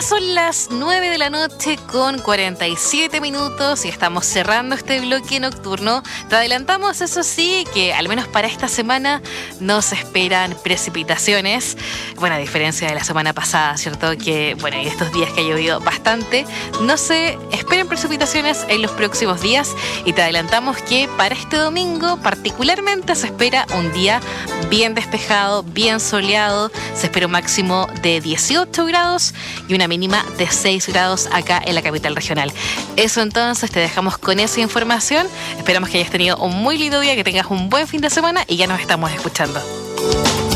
son las 9 de la noche con 47 minutos y estamos cerrando este bloque nocturno. Te adelantamos, eso sí, que al menos para esta semana no se esperan precipitaciones. Bueno, a diferencia de la semana pasada, ¿cierto? Que, bueno, y estos días que ha llovido bastante, no se esperan precipitaciones en los próximos días. Y te adelantamos que para este domingo particularmente se espera un día bien despejado, bien soleado. Se espera un máximo de 18 grados y una mínima de 6 grados acá en la capital regional. Eso entonces, te dejamos con esa información. Esperamos que hayas tenido un muy lindo día, que tengas un buen fin de semana y ya nos estamos escuchando.